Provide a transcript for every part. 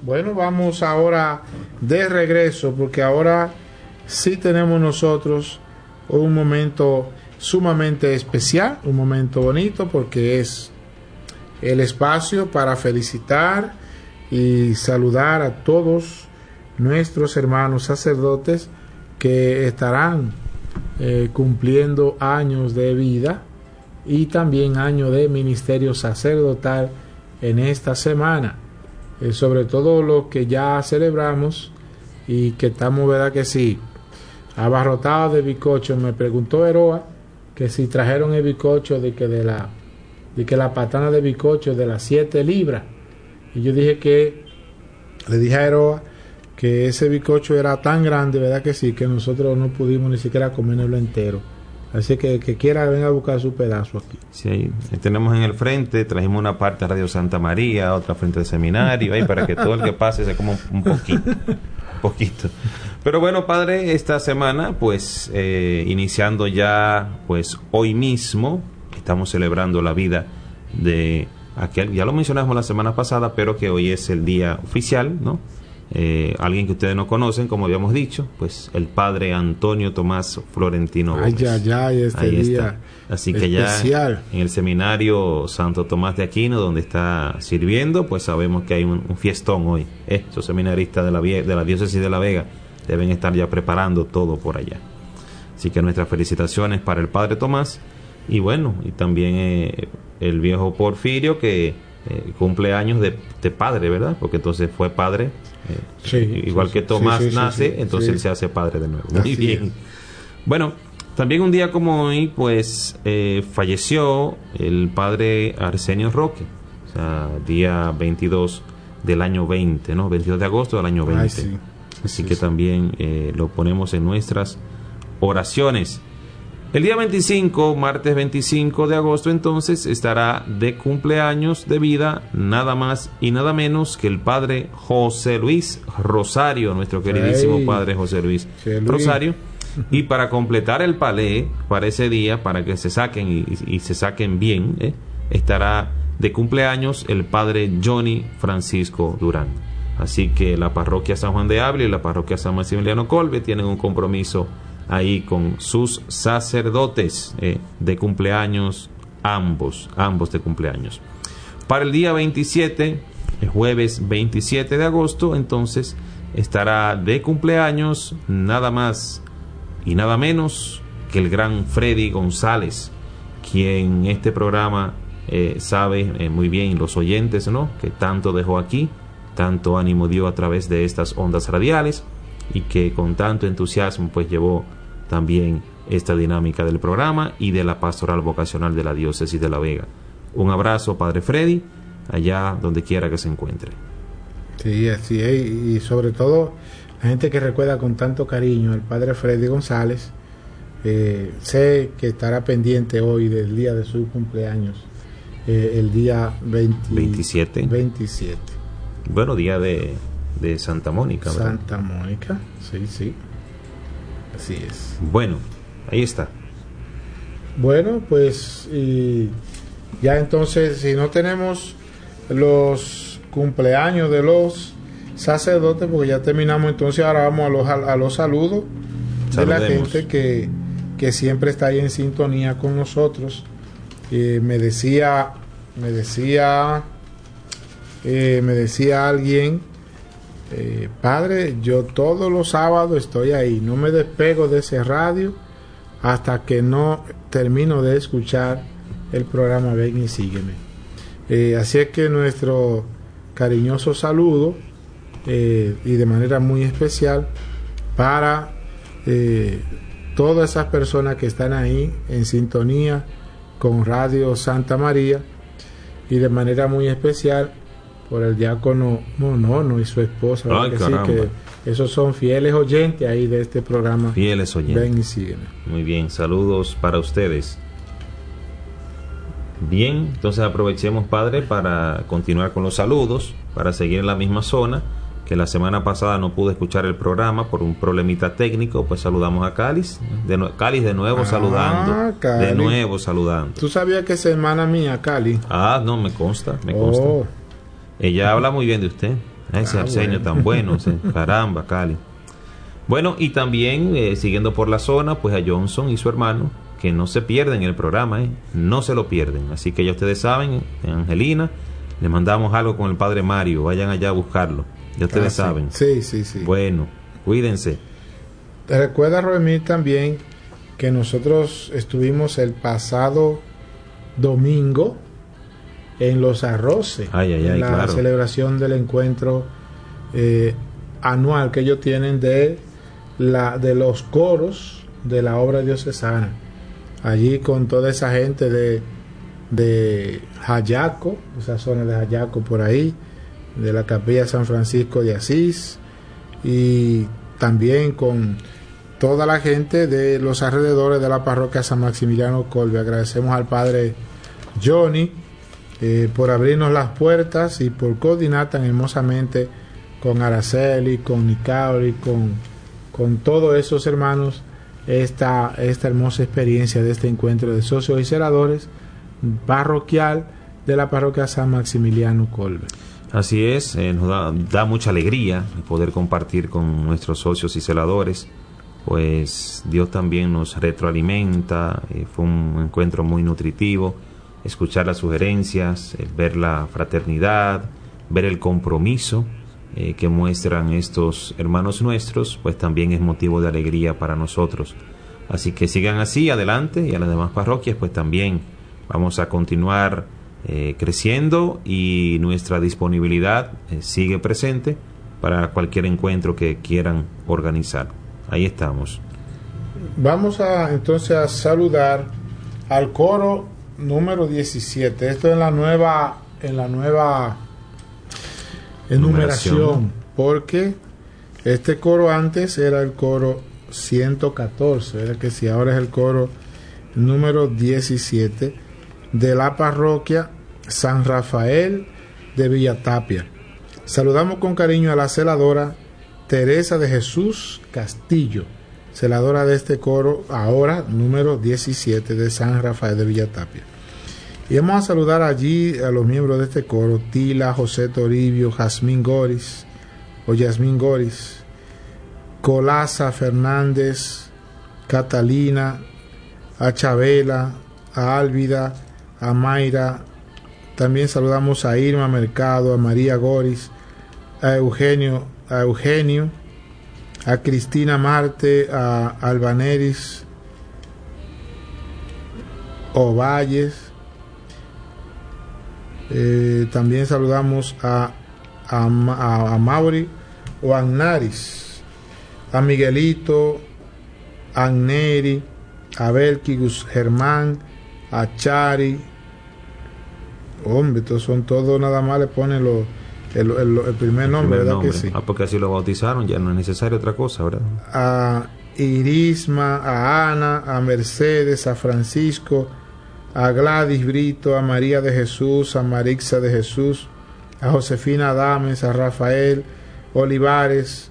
Bueno, vamos ahora de regreso, porque ahora sí tenemos nosotros un momento sumamente especial, un momento bonito, porque es el espacio para felicitar y saludar a todos nuestros hermanos sacerdotes que estarán cumpliendo años de vida y también años de ministerio sacerdotal en esta semana. Sobre todo los que ya celebramos y que estamos, verdad que sí, abarrotados de bizcocho. Me preguntó Eroa que si trajeron el bizcocho de que la patana de bizcocho de las 7 libras, y yo dije que le dije a Eroa que ese bizcocho era tan grande, verdad que sí, que nosotros no pudimos ni siquiera comérnoslo entero. Así que quiera venga a buscar su pedazo aquí. Sí, ahí tenemos en el frente, trajimos una parte de Radio Santa María, otra frente del seminario, ahí para que todo el que pase se coma un poquito. Pero bueno, padre, esta semana, pues, iniciando ya, pues, hoy mismo, estamos celebrando la vida de aquel, ya lo mencionamos la semana pasada, pero que hoy es el día oficial, ¿no? Alguien que ustedes no conocen, como habíamos dicho, pues el padre Antonio Tomás Florentino Gómez. Este ahí día está. Así que especial. Ya en el seminario Santo Tomás de Aquino, donde está sirviendo, pues sabemos que hay un fiestón hoy. Esos seminaristas de la diócesis de La Vega deben estar ya preparando todo por allá. Así que nuestras felicitaciones para el padre Tomás, y bueno, y también el viejo Porfirio, que cumple años de padre, ¿verdad? Porque entonces fue padre, igual que Tomás nace, entonces él se hace padre de nuevo. Muy bien. Bueno, también un día como hoy, pues falleció el padre Arsenio Roque, o sea, día 22 del año 20, ¿no? 22 de agosto del año 20. Así que también lo ponemos en nuestras oraciones. El día 25, martes 25 de agosto, entonces, estará de cumpleaños de vida nada más y nada menos que el padre José Luis Rosario, nuestro queridísimo padre José Luis Rosario. Y para completar el palé para ese día, para que se saquen y se saquen bien, estará de cumpleaños el padre Johnny Francisco Durán. Así que la parroquia San Juan de Ávila y la parroquia San Maximiliano Kolbe tienen un compromiso ahí con sus sacerdotes de cumpleaños, ambos de cumpleaños. Para el día 27, el jueves 27 de agosto, entonces estará de cumpleaños nada más y nada menos que el gran Freddy González, quien este programa sabe muy bien, los oyentes, ¿no?, que tanto dejó aquí, tanto ánimo dio a través de estas ondas radiales, y que con tanto entusiasmo pues llevó también esta dinámica del programa y de la pastoral vocacional de la diócesis de La Vega. Un abrazo, padre Freddy, allá donde quiera que se encuentre. Sí, así es, y sobre todo la gente que recuerda con tanto cariño al padre Freddy González. Sé que estará pendiente hoy del día de su cumpleaños, el día 27. Bueno, día de Santa Mónica, ¿verdad? Santa Mónica, sí, así es. Bueno, ahí está. Bueno, pues y ya entonces, si no tenemos los cumpleaños de los sacerdotes, porque ya terminamos, entonces ahora vamos a los saludos. Saludemos de la gente que siempre está ahí en sintonía con nosotros. Me decía alguien, padre, yo todos los sábados estoy ahí, no me despego de ese radio hasta que no termino de escuchar el programa Ven y Sígueme. Así es que nuestro cariñoso saludo, y de manera muy especial para todas esas personas que están ahí en sintonía con Radio Santa María, y de manera muy especial por el diácono Monono y su esposa. Ay, que sí, que esos son fieles oyentes ahí de este programa. Fieles oyentes. Ven y sígueme. Muy bien, saludos para ustedes. Bien, entonces aprovechemos, padre, para continuar con los saludos, para seguir en la misma zona, que la semana pasada no pude escuchar el programa por un problemita técnico. Pues saludamos a Cáliz, Cáliz de nuevo saludando. Cali. De nuevo saludando. ¿Tú sabías que es hermana mía, Cali? No, me consta. Ella habla muy bien de usted. Ese Arsenio tan bueno, caramba, Cali. Bueno, y también siguiendo por la zona, pues a Johnson y su hermano, que no se pierden el programa, no se lo pierden. Así que ya ustedes saben, Angelina, le mandamos algo con el padre Mario, vayan allá a buscarlo. Ya ustedes saben. Sí. Bueno, cuídense. Te recuerda, Roemí, también que nosotros estuvimos el pasado domingo en Los Arroces, en la claro, celebración del encuentro anual que ellos tienen de los coros de la obra diocesana, allí con toda esa gente de Jayaco, esa zona de Jayaco por ahí, de la capilla San Francisco de Asís, y también con toda la gente de los alrededores de la parroquia San Maximiliano Kolbe. Agradecemos al padre Johnny por abrirnos las puertas y por coordinar tan hermosamente con Araceli, con Nicauri, con todos esos hermanos esta hermosa experiencia de este encuentro de socios y celadores parroquial de la parroquia San Maximiliano Kolbe. Así es, nos da mucha alegría poder compartir con nuestros socios y celadores, pues Dios también nos retroalimenta. Fue un encuentro muy nutritivo, escuchar las sugerencias, ver la fraternidad, ver el compromiso que muestran estos hermanos nuestros, pues también es motivo de alegría para nosotros. Así que sigan así adelante, y a las demás parroquias pues también vamos a continuar creciendo, y nuestra disponibilidad sigue presente para cualquier encuentro que quieran organizar. Ahí estamos. Vamos entonces a saludar al coro número 17. Esto es en la nueva enumeración, porque este coro antes era el coro 114, era que si ahora es el coro número 17 de la parroquia San Rafael de Villatapia. Saludamos con cariño a la celadora Teresa de Jesús Castillo, celadora de este coro ahora número 17 de San Rafael de Villatapia. Y vamos a saludar allí a los miembros de este coro: Tila, José Toribio, Yasmín Goris, Colaza Fernández, Catalina, a Chabela, a Álvida, a Mayra. También saludamos a Irma Mercado, a María Goris, a Eugenio, a Cristina Marte, a Albaneris Ovalles. También saludamos a Mauri o Agnaris, a Miguelito, a Agneri, a Belkigus Germán, a Chari. Hombre, estos son todos, nada más le ponen el primer nombre, ¿verdad que sí? Porque así lo bautizaron, ya no es necesario otra cosa, ¿verdad? A Irisma, a Ana, a Mercedes, a Francisco, a Gladys Brito, a María de Jesús, a Marixa de Jesús, a Josefina Adames, a Rafael Olivares,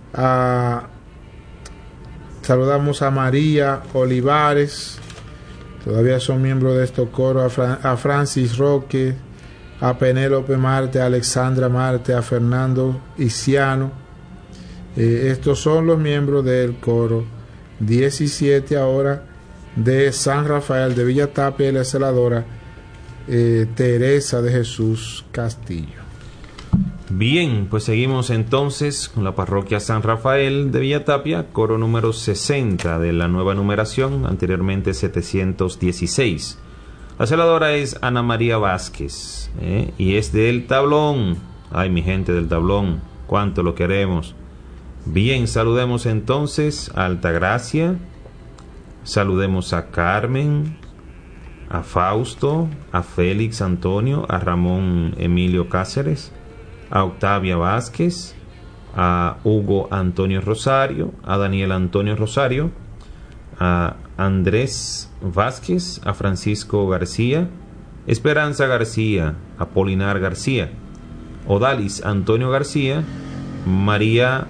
saludamos a María Olivares, todavía son miembros de estos coros, a Francis Roque, a Penélope Marte, a Alexandra Marte, a Fernando Isiano. Estos son los miembros del coro 17 ahora de San Rafael de Villatapia, y la celadora Teresa de Jesús Castillo. Bien, pues seguimos entonces con la parroquia San Rafael de Villatapia, coro número 60 de la nueva numeración, anteriormente 716. La celadora es Ana María Vázquez, y es del Tablón. Ay, mi gente del Tablón, cuánto lo queremos. Bien, saludemos entonces a Altagracia, saludemos a Carmen, a Fausto, a Félix Antonio, a Ramón Emilio Cáceres, a Octavia Vázquez, a Hugo Antonio Rosario, a Daniel Antonio Rosario, a Andrés Vázquez, a Francisco García, Esperanza García, Apolinar García, Odalis Antonio García, María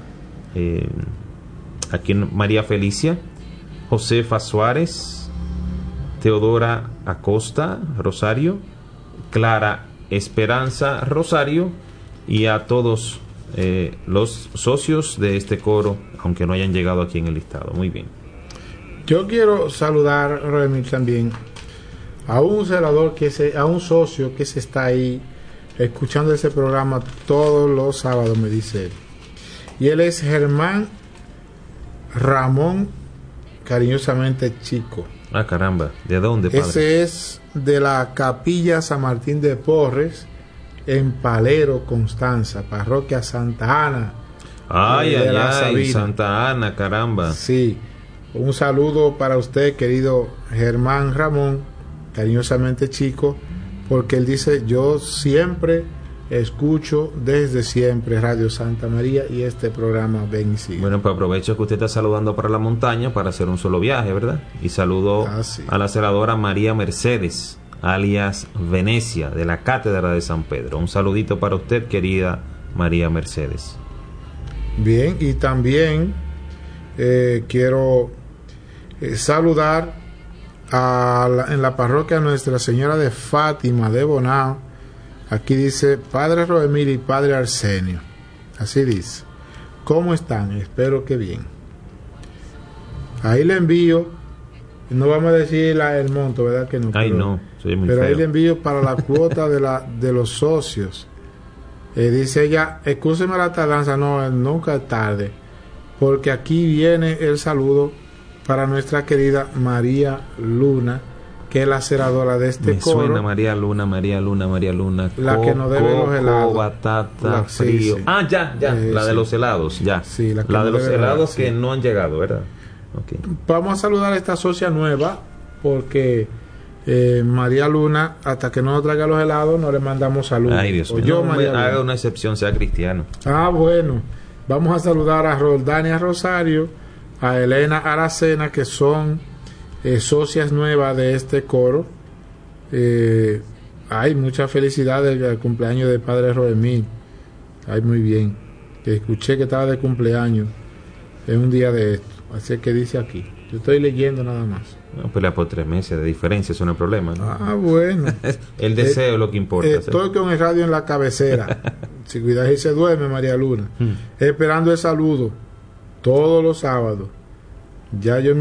María Felicia, Josefa Suárez, Teodora Acosta Rosario, Clara Esperanza Rosario, y a todos los socios de este coro, aunque no hayan llegado aquí en el listado. Muy bien. Yo quiero saludar, Remil, también a un celador a un socio que se está ahí escuchando ese programa todos los sábados, me dice él. Y él es Germán Ramón, cariñosamente Chico. Ah, caramba, ¿de dónde, padre? Ese es de la Capilla San Martín de Porres, en Palero, Constanza, parroquia Santa Ana. Ay, Santa Ana, caramba. Sí, un saludo para usted, querido Germán Ramón, cariñosamente Chico, porque él dice: yo siempre escucho desde siempre Radio Santa María y este programa Ven y Sigue. Bueno, pues aprovecho que usted está saludando para la montaña para hacer un solo viaje, ¿verdad? Y saludo a la celadora María Mercedes, alias Venecia, de la Cátedra de San Pedro. Un saludito para usted, querida María Mercedes. Bien, y también quiero saludar en la parroquia Nuestra Señora de Fátima de Bonao. Aquí dice Padre Roemil y Padre Arsenio. Así dice. ¿Cómo están? Espero que bien. Ahí le envío. No vamos a decir el monto, ¿verdad? Que no. Ay, no. Soy muy pero feo. Ahí le envío para la cuota de los socios. Dice ella: excúseme la tardanza. No, nunca es tarde. Porque aquí viene el saludo para nuestra querida María Luna, que es la ceradora de este coro. Me suena María Luna. La que nos debe los helados. Batata, frío. Sí. Ah, ya. La de los helados, ya. Sí, la de los helados que no han llegado, ¿verdad? Okay. Vamos a saludar a esta socia nueva, porque María Luna, hasta que no nos traiga los helados, no le mandamos saludos. Ay, Dios mío. Haga una excepción, sea cristiano. Ah, bueno. Vamos a saludar a Roldania Rosario, a Elena Aracena, que son socias nuevas de este coro. Hay muchas felicidades al cumpleaños de Padre Roemil. Ay, muy bien. Que escuché que estaba de cumpleaños en un día de esto. Así que dice aquí. Yo estoy leyendo nada más. No, pelea por 3 meses de diferencia, eso no es problema, ¿no? Ah, bueno. El deseo es lo que importa. Estoy con el radio en la cabecera. Si cuidas y se duerme, María Luna. Esperando el saludo todos los sábados. Ya yo me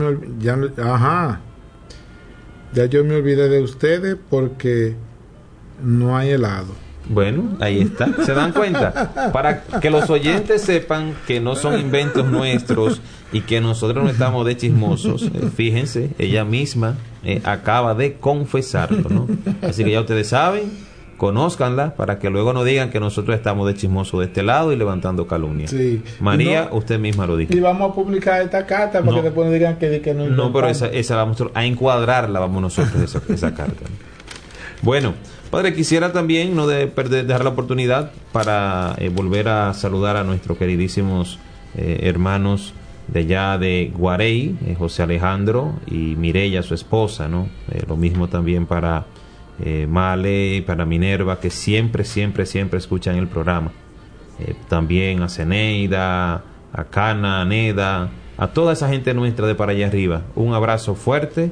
olvidé de ustedes porque no hay helado. Bueno, ahí está. ¿Se dan cuenta? Para que los oyentes sepan que no son inventos nuestros y que nosotros no estamos de chismosos. Fíjense, ella misma acaba de confesarlo, ¿no? Así que ya ustedes saben, conózcanla para que luego no digan que nosotros estamos de chismosos de este lado y levantando calumnia. Sí. María, usted misma lo dijo. Y vamos a publicar esta carta para que después no digan que no. No, pero esa vamos a encuadrarla, vamos nosotros esa carta. Bueno, padre, quisiera también no dejar la oportunidad para volver a saludar a nuestros queridísimos hermanos de allá de Guarey, José Alejandro y Mireya, su esposa, ¿no? Lo mismo también para Male y para Minerva, que siempre escuchan el programa. También a Zeneida, a Cana, a Neda, a toda esa gente nuestra de para allá arriba. Un abrazo fuerte.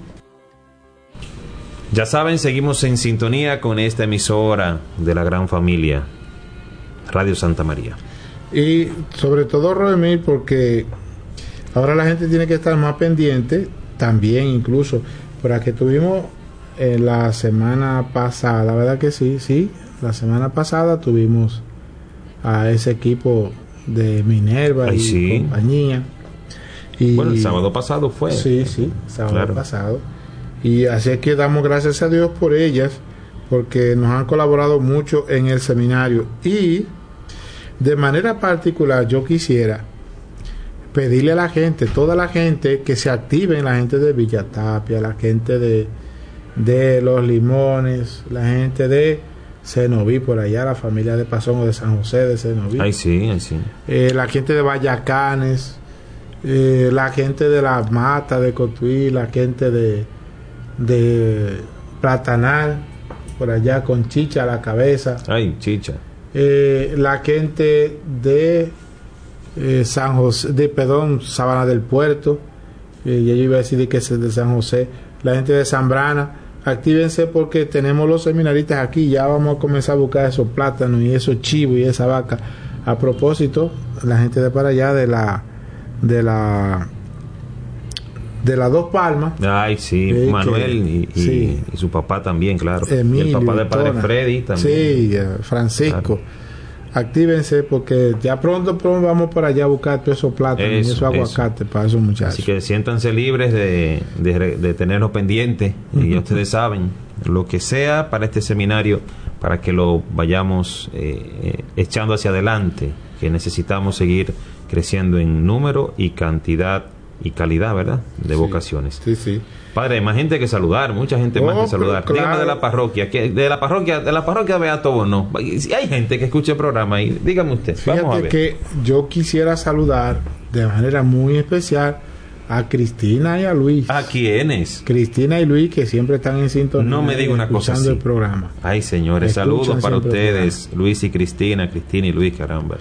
Ya saben, seguimos en sintonía con esta emisora de la gran familia, Radio Santa María. Y sobre todo, Roemil, porque ahora la gente tiene que estar más pendiente, también incluso, para que tuvimos la semana pasada, ¿verdad que sí? La semana pasada tuvimos a ese equipo de Minerva compañía. Y, bueno, el sábado pasado fue. Sí, sábado pasado. Y así es que damos gracias a Dios por ellas, porque nos han colaborado mucho en el seminario. Y de manera particular yo quisiera pedirle a la gente, toda la gente, que se activen, la gente de Villa Tapia, la gente de Los Limones, la gente de Cenoví, por allá, la familia de Pasón o de San José de Cenoví. Ay, sí. La gente de Vallacanes, la gente de La Mata, de Cotuí, la gente de Platanal, por allá con Chicha a la cabeza. Ay, Chicha. La gente de San José, Sabana del Puerto, y yo iba a decir que es de San José, la gente de Zambrana. Actívense porque tenemos los seminaristas aquí, ya vamos a comenzar a buscar esos plátanos y esos chivos y esa vaca A propósito, la gente de para allá de las Dos Palmas. Ay, sí, Manuel y su papá también, claro. Emilio, y el papá del padre Freddy también. Sí, Francisco. Claro. Actívense porque ya pronto vamos para allá a buscar todos esos plátanos y esos aguacates para esos muchachos. Así que siéntanse libres de tenerlo pendiente. Y ya ustedes saben, lo que sea para este seminario, para que lo vayamos echando hacia adelante, que necesitamos seguir creciendo en número y cantidad y calidad, ¿verdad? De vocaciones. Sí, sí. Padre, hay más gente que saludar, mucha gente más que saludar. Claro. Dígame de la parroquia Beato Bono. Si hay gente que escucha el programa ahí, dígame usted. Fíjate, vamos a ver. Que yo quisiera saludar de manera muy especial a Cristina y a Luis. ¿A quiénes? Cristina y Luis, que siempre están en sintonía. No me diga una cosa así. El programa. Ay, señores, saludos para ustedes, Luis y Cristina y Luis, caramba.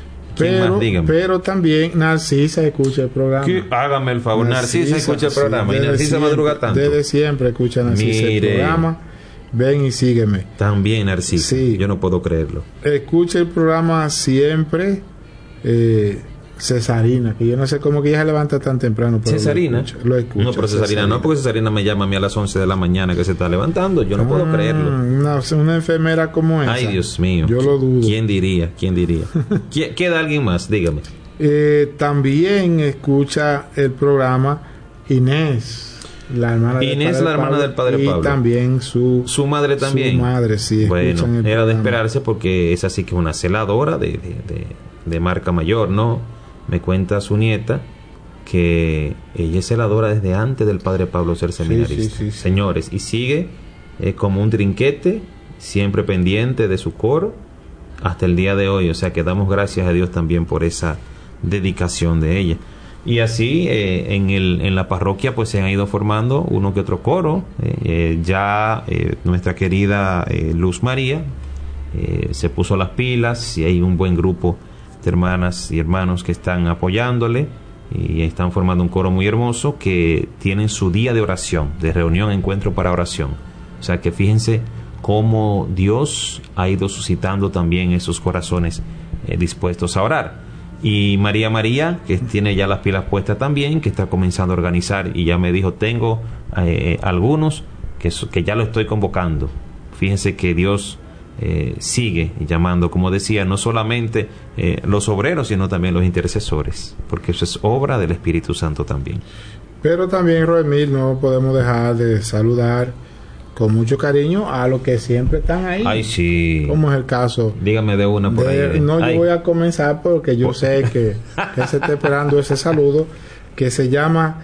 Pero también Narcisa escucha el programa. Hágame el favor, Narcisa escucha el programa. Sí, y Narcisa madruga tanto. Desde siempre escucha Narcisa el programa. Ven y sígueme. También Narcisa. Sí. Yo no puedo creerlo. Escucha el programa siempre. Cesarina, que yo no sé cómo que ella se levanta tan temprano. Pero ¿Cesarina? Lo escucha. No, pero Cesarina no, porque Cesarina me llama a mí a las 11 de la mañana que se está levantando. Yo no puedo creerlo. Una enfermera como esa. Ay, Dios mío. Yo lo dudo. ¿Quién diría? ¿Queda alguien más? Dígame. También escucha el programa Inés, la hermana del padre Pablo. Y también su madre también. Su madre, sí. Bueno, era de esperarse porque esa sí que es una celadora de marca mayor, ¿no? Me cuenta su nieta que ella es celadora desde antes del padre Pablo ser seminarista. Sí. Señores, y sigue como un trinquete, siempre pendiente de su coro hasta el día de hoy. O sea que damos gracias a Dios también por esa dedicación de ella. Y así en la parroquia pues se han ido formando uno que otro coro. Nuestra querida Luz María se puso las pilas y hay un buen grupo de hermanas y hermanos que están apoyándole y están formando un coro muy hermoso que tienen su día de oración, de reunión, encuentro para oración. O sea que fíjense cómo Dios ha ido suscitando también esos corazones dispuestos a orar. Y María, que tiene ya las pilas puestas también, que está comenzando a organizar y ya me dijo, tengo algunos que ya lo estoy convocando. Fíjense que Dios sigue llamando, como decía, no solamente los obreros, sino también los intercesores, porque eso es obra del Espíritu Santo también. Pero también, Roemil, no podemos dejar de saludar con mucho cariño a los que siempre están ahí. Ay, sí. Como es el caso. Dígame de una por ahí. No, yo voy a comenzar porque yo sé que se está esperando ese saludo, que se llama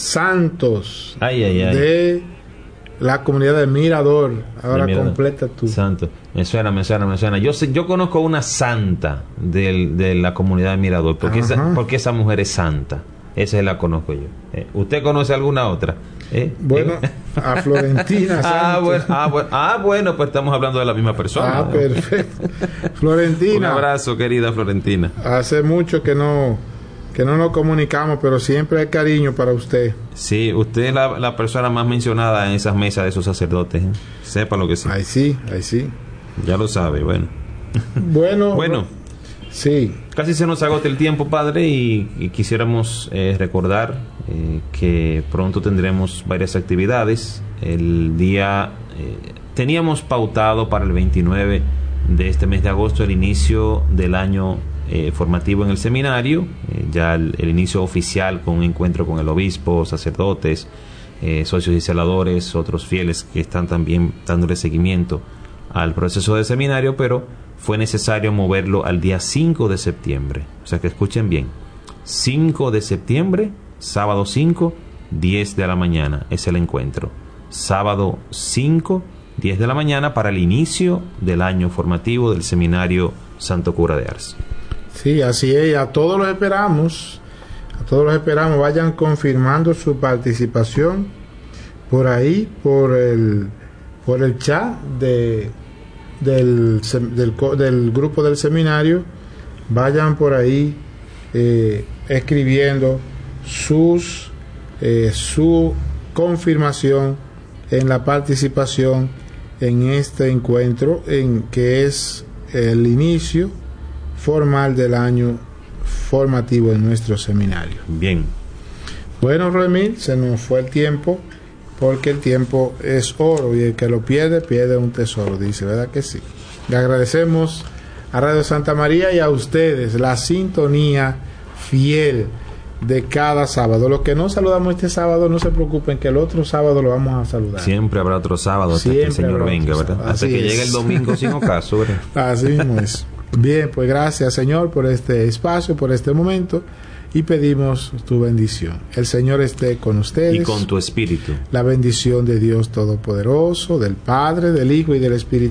Santos. De la comunidad de Mirador. Ahora completa tú. Santo. Me suena. Yo conozco una santa de la comunidad de Mirador. Porque esa mujer es santa. Esa la conozco yo. ¿Usted conoce alguna otra? Bueno, a Florentina. Bueno, pues estamos hablando de la misma persona. Perfecto. Florentina. Un abrazo, querida Florentina. Hace mucho que no nos comunicamos, pero siempre hay cariño para usted. Sí, usted es la persona más mencionada en esas mesas de esos sacerdotes. Sepa lo que sí. Ahí sí. Ya lo sabe, bueno. Bueno. Sí. Casi se nos agota el tiempo, padre, y quisiéramos recordar que pronto tendremos varias actividades. El día teníamos pautado para el 29 de este mes de agosto el inicio del año formativo en el seminario, ya el inicio oficial con un encuentro con el obispo, sacerdotes, socios y celadores, otros fieles que están también dándole seguimiento al proceso de seminario, pero fue necesario moverlo al día 5 de septiembre. O sea que escuchen bien, 5 de septiembre, sábado 5, 10 de la mañana es el encuentro. Sábado 5, 10 de la mañana para el inicio del año formativo del seminario Santo Cura de Ars. Sí, así es, a todos los esperamos, vayan confirmando su participación por ahí, por el chat del grupo del seminario. Vayan por ahí escribiendo su confirmación en la participación en este encuentro, en que es el inicio formal del año formativo en nuestro seminario. Bien. Bueno, Roemil, se nos fue el tiempo, porque el tiempo es oro y el que lo pierde, pierde un tesoro, dice, ¿verdad que sí? Le agradecemos a Radio Santa María y a ustedes la sintonía fiel de cada sábado. Los que no saludamos este sábado, no se preocupen, que el otro sábado lo vamos a saludar. Siempre habrá otro sábado hasta que el Señor venga, ¿verdad? Hasta que llegue el domingo sin ocaso, ¿verdad? Así mismo es. Bien, pues gracias, Señor, por este espacio, por este momento, y pedimos tu bendición. El Señor esté con ustedes. Y con tu espíritu. La bendición de Dios Todopoderoso, del Padre, del Hijo y del Espíritu